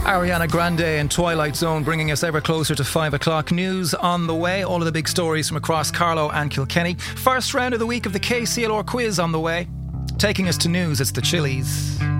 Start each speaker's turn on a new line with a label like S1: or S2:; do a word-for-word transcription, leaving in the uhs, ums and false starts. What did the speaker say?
S1: Ariana Grande and Twilight Zone bringing us ever closer to five o'clock. News on the way. All of the big stories from across Carlow and Kilkenny. First round of the week of the K C L R quiz on the way. Taking us to news, it's the Chili's.